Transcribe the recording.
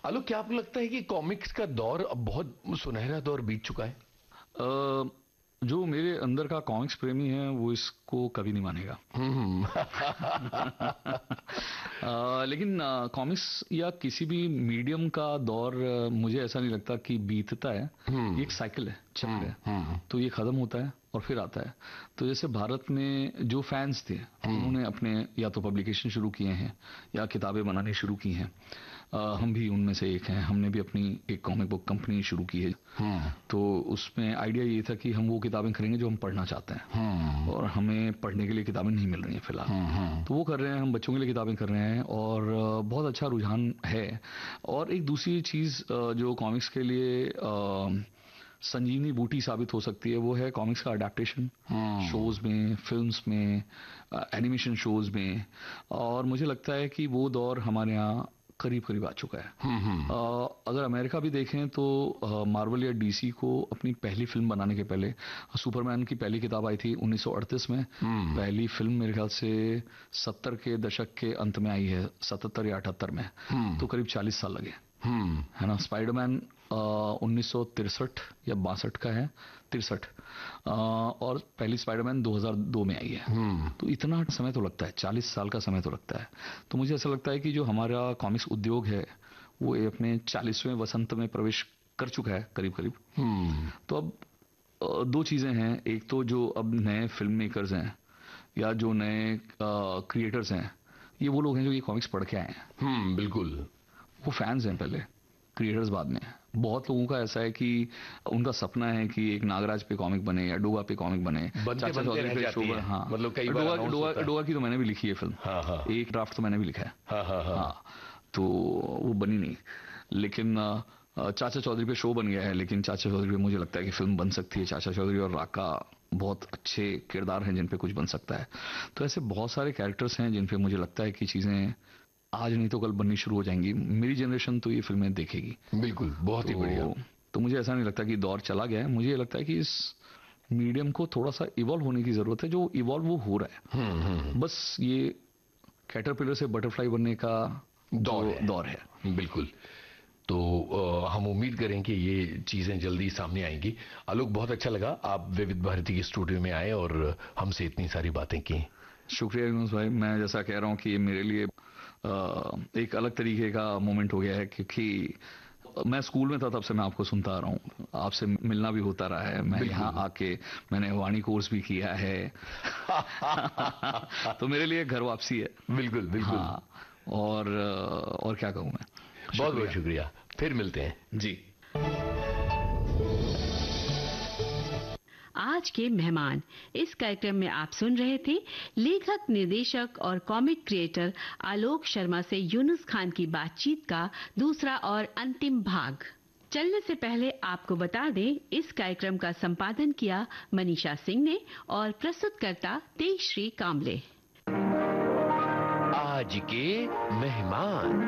आलोक, क्या आपको लगता है कि कॉमिक्स का दौर अब बहुत सुनहरा दौर बीत चुका है? अ, जो मेरे अंदर का कॉमिक्स प्रेमी है वो इसको कभी नहीं मानेगा। हम्म। लेकिन कॉमिक्स या किसी भी मीडियम का दौर मुझे ऐसा नहीं लगता कि बीतता है। ये एक साइकिल है, चक्र है। तो ये खत्म होता है और फिर आता है। तो जैसे भारत में जो फैंस थे उन्होंने अपने या तो पब्लिकेशन शुरू किए हैं या किताबें बनानी शुरू की हैं। हम भी उनमें से एक हैं। हमने भी अपनी एक कॉमिक बुक कंपनी शुरू की है। तो उसमें आइडिया ये था कि हम वो किताबें करेंगे जो हम पढ़ना चाहते हैं, और हमें पढ़ने के लिए किताबें नहीं मिल रही हैं फिलहाल। तो वो कर रहे हैं, हम बच्चों के लिए किताबें कर रहे हैं, और बहुत अच्छा रुझान है। और एक दूसरी चीज़ जो कॉमिक्स के लिए संजीवनी बूटी साबित हो सकती है, वो है कॉमिक्स का अडेप्टेशन शोज में, फिल्म्स में, एनिमेशन शोज में। और मुझे लगता है कि वो दौर हमारे यहाँ करीब करीब आ चुका है। अगर अमेरिका भी देखें तो मार्वल या डीसी को अपनी पहली फिल्म बनाने के पहले, सुपरमैन की पहली किताब आई थी 1938 में। पहली फिल्म मेरे ख्याल से 70 के दशक के अंत में आई है, 77 या 78 में। तो करीब 40 साल लगे, है ना। स्पाइडरमैन 1963 या 62 का है, 63। और पहली स्पाइडरमैन 2002 में आई है। तो इतना समय तो लगता है, 40 साल का समय तो लगता है। तो मुझे ऐसा लगता है कि जो हमारा कॉमिक्स उद्योग है वो अपने 40वें वसंत में प्रवेश कर चुका है करीब करीब। तो अब दो चीजें हैं। एक तो जो अब नए फिल्म मेकर्स हैं या जो नए क्रिएटर्स हैं, ये वो लोग हैं जो ये कॉमिक्स पढ़ के आए हैं। बिल्कुल। वो फैंस हैं पहले, क्रिएटर्स बाद में। बहुत लोगों का ऐसा है कि उनका सपना है कि एक नागराज पे कॉमिक बने या डोगा पे कॉमिक बने, बनते बनते रह जाती है। हाँ, मतलब कई बार डोगा की तो मैंने भी लिखी है फिल्म। एक ड्राफ्ट तो मैंने भी लिखा है। हाँ, तो वो बनी नहीं। लेकिन चाचा चौधरी पे शो बन गया है, लेकिन चाचा चौधरी पे मुझे लगता है कि फिल्म बन सकती है। चाचा चौधरी और राका बहुत अच्छे किरदार हैं जिन पे कुछ बन सकता है। तो ऐसे बहुत सारे कैरेक्टर्स हैं जिन पे मुझे लगता है कि चीजें आज नहीं तो कल बननी शुरू हो जाएंगी। मेरी जनरेशन तो ये फिल्में देखेगी। बिल्कुल, बहुत ही बढ़िया। तो मुझे ऐसा नहीं लगता कि दौर चला गया है। मुझे ये लगता है कि इस मीडियम को थोड़ा सा इवॉल्व होने की जरूरत है। जो इवॉल्व वो हो रहा है। बस ये कैटरपिलर से बटरफ्लाई बनने का दौर है। बिल्कुल। तो हम उम्मीद करें कि ये चीजें जल्दी सामने आएंगी। आलोक, बहुत अच्छा लगा आप विविध भारती के स्टूडियो में आए और हमसे इतनी सारी बातें की। शुक्रिया यूनुस भाई। मैं जैसा कह रहा हूँ कि ये मेरे लिए एक अलग तरीके का मोमेंट हो गया है, क्योंकि मैं स्कूल में था तब से मैं आपको सुनता आ रहा हूँ। आपसे मिलना भी होता रहा है। मैं यहाँ आके मैंने वाणी कोर्स भी किया है। तो मेरे लिए घर वापसी है। बिल्कुल बिल्कुल। हाँ, और क्या कहूँ मैं। बहुत बहुत शुक्रिया। फिर मिलते हैं जी। आज के मेहमान इस कार्यक्रम में आप सुन रहे थे लेखक, निर्देशक और कॉमिक क्रिएटर आलोक शर्मा से यूनुस खान की बातचीत का दूसरा और अंतिम भाग। चलने से पहले आपको बता दें, इस कार्यक्रम का संपादन किया मनीषा सिंह ने और प्रस्तुतकर्ता तेजश्री कामले। आज के मेहमान।